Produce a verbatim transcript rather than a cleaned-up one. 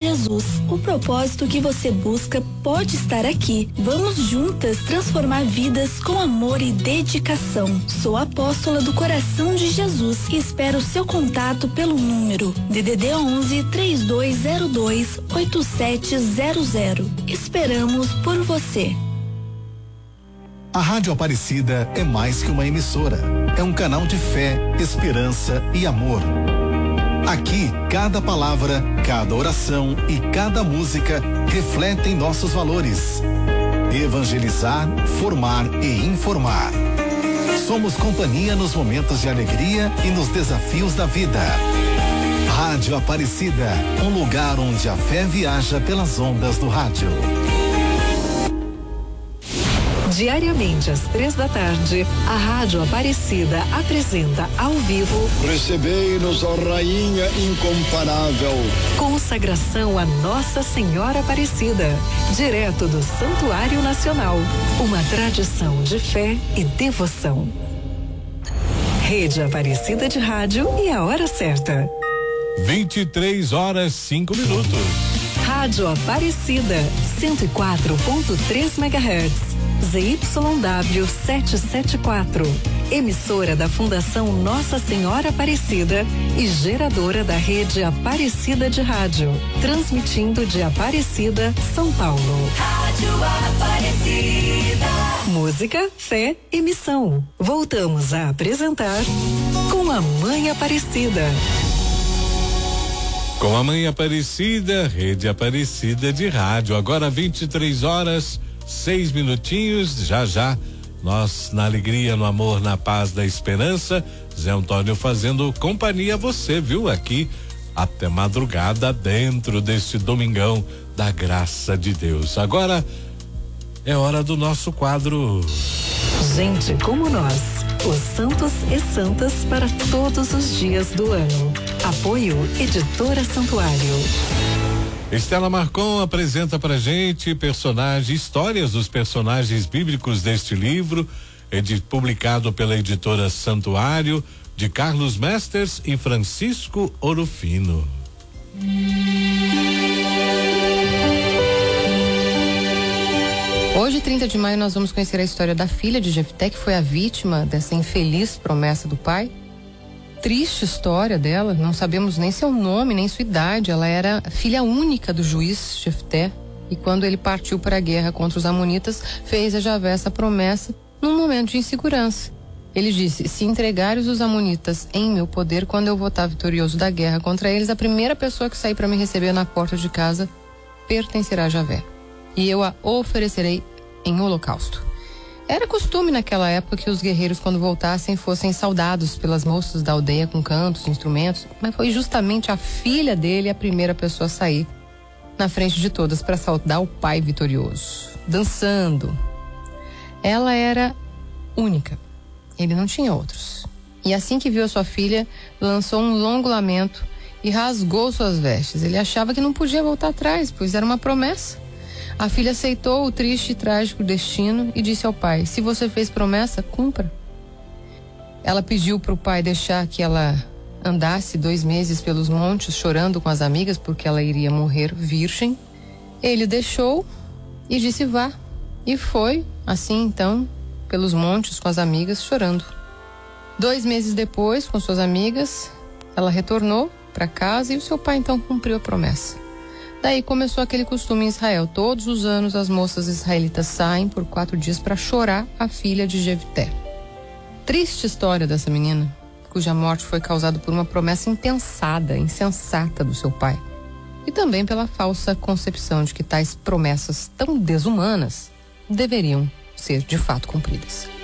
Jesus. O propósito que você busca pode estar aqui. Vamos juntas transformar vidas com amor e dedicação. Sou apóstola do Coração de Jesus e espero seu contato pelo número D D D onze, três dois zero dois, oito sete zero zero. Esperamos por você. A Rádio Aparecida é mais que uma emissora. É um canal de fé, esperança e amor. Aqui, cada palavra, cada oração e cada música refletem nossos valores. Evangelizar, formar e informar. Somos companhia nos momentos de alegria e nos desafios da vida. Rádio Aparecida, um lugar onde a fé viaja pelas ondas do rádio. Diariamente às três da tarde, a Rádio Aparecida apresenta ao vivo Recebei-nos, ó Rainha incomparável. Consagração a Nossa Senhora Aparecida, direto do Santuário Nacional. Uma tradição de fé e devoção. Rede Aparecida de Rádio e a hora certa. vinte e três horas, cinco minutos. Rádio Aparecida, cento e quatro ponto três megahertz. Z Y W setecentos e setenta e quatro, emissora da Fundação Nossa Senhora Aparecida e geradora da rede Aparecida de Rádio, transmitindo de Aparecida, São Paulo. Rádio Aparecida. Música, fé e missão. Voltamos a apresentar Com a Mãe Aparecida. Com a Mãe Aparecida, rede Aparecida de Rádio. Agora vinte e três horas, seis minutinhos, já já, nós na alegria, no amor, na paz, da esperança, Zé Antônio fazendo companhia a você, viu? Aqui até madrugada dentro deste domingão da graça de Deus. Agora é hora do nosso quadro Gente como nós, os santos e santas para todos os dias do ano. Apoio Editora Santuário. Estela Marcon apresenta pra gente personagens, histórias dos personagens bíblicos deste livro, edi, publicado pela editora Santuário, de Carlos Mesters e Francisco Orofino. Hoje, trinta de maio, nós vamos conhecer a história da filha de Jefté, que foi a vítima dessa infeliz promessa do pai. Triste história dela, não sabemos nem seu nome, nem sua idade. Ela era filha única do juiz Jefté, e quando ele partiu para a guerra contra os amonitas, fez a Javé essa promessa num momento de insegurança. Ele disse: se entregares os amonitas em meu poder, quando eu voltar vitorioso da guerra contra eles, a primeira pessoa que sair para me receber na porta de casa pertencerá a Javé, e eu a oferecerei em holocausto. Era costume naquela época que os guerreiros, quando voltassem, fossem saudados pelas moças da aldeia com cantos, instrumentos, mas foi justamente a filha dele a primeira pessoa a sair na frente de todas para saudar o pai vitorioso, dançando. Ela era única, ele não tinha outros. E assim que viu a sua filha, lançou um longo lamento e rasgou suas vestes. Ele achava que não podia voltar atrás, pois era uma promessa. A filha aceitou o triste e trágico destino e disse ao pai: se você fez promessa, cumpra. Ela pediu para o pai deixar que ela andasse dois meses pelos montes chorando com as amigas, porque ela iria morrer virgem. Ele deixou e disse: vá. E foi, assim então, pelos montes com as amigas chorando. Dois meses depois, com suas amigas, ela retornou para casa e o seu pai então cumpriu a promessa. Daí começou aquele costume em Israel. Todos os anos as moças israelitas saem por quatro dias para chorar a filha de Jefté. Triste história dessa menina, cuja morte foi causada por uma promessa impensada, insensata do seu pai. E também pela falsa concepção de que tais promessas tão desumanas deveriam ser de fato cumpridas.